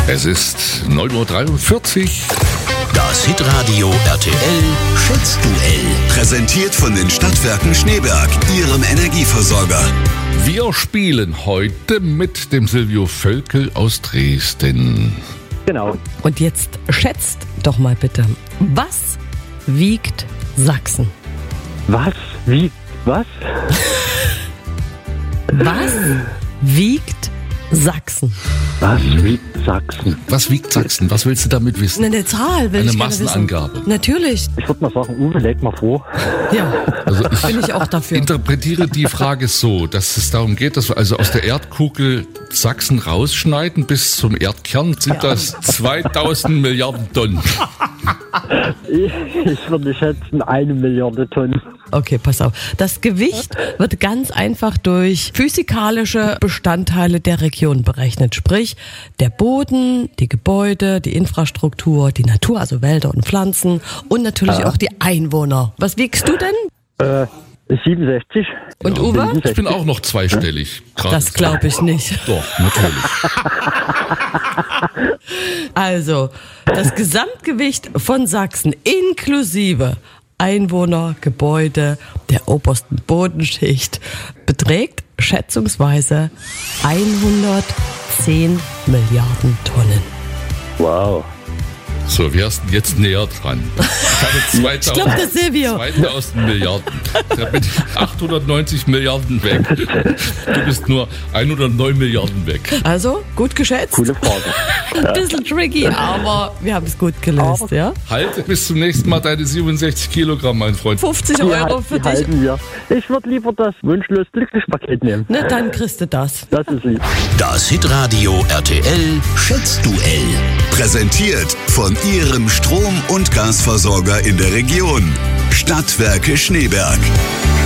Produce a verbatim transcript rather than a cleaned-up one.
Es ist neun Uhr dreiundvierzig. Das Hitradio R T L Schätzduell. Präsentiert von den Stadtwerken Schneeberg, Ihrem Energieversorger. Wir spielen heute mit dem Silvio Völkel aus Dresden. Genau. Und jetzt schätzt doch mal bitte, was wiegt Sachsen? Was? Wie? Was? Was wiegt Sachsen? Was wiegt Sachsen? Was wiegt Sachsen? Was willst du damit wissen? Eine Zahl will Eine ich gerne Massenangabe. wissen. Natürlich, Ich würde mal sagen, Uwe, leg mal vor. ja, Also ich bin ich auch dafür. interpretiere die Frage so, dass es darum geht, dass wir also aus der Erdkugel Sachsen rausschneiden bis zum Erdkern, sind das zweitausend Milliarden Tonnen. Ich, ich würde schätzen, eine Milliarde Tonnen. Okay, pass auf. Das Gewicht wird ganz einfach durch physikalische Bestandteile der Region berechnet. Sprich, der Boden, die Gebäude, die Infrastruktur, die Natur, also Wälder und Pflanzen und natürlich auch die Einwohner. Was wiegst du denn? Äh, siebenundsechzig. Und Uwe? Ich bin auch noch zweistellig. Gerade Das glaube ich nicht. Doch, natürlich. Also, das Gesamtgewicht von Sachsen inklusive Einwohner, Gebäude, der obersten Bodenschicht beträgt schätzungsweise hundertzehn Milliarden Tonnen. Wow. So, wer ist denn jetzt näher dran? Ich habe Ich glaube, der Silvio. zweitausend Milliarden. Da bin ich achthundertneunzig Milliarden weg. Du bist nur hundertneun Milliarden weg. Also, gut geschätzt. Coole Frage. Ein bisschen tricky, aber wir haben es gut gelöst, Aber- ja? Halte bis zum nächsten Mal deine siebenundsechzig Kilogramm, mein Freund. fünfzig Die, Euro halt- für die dich. halten wir. Ich würde lieber das wunschlos glücklich Paket nehmen. Na, dann kriegst du das. Das ist lieb. Das Hitradio R T L Schätzduell. Präsentiert von Ihrem Strom- und Gasversorger in der Region. Stadtwerke Schneeberg.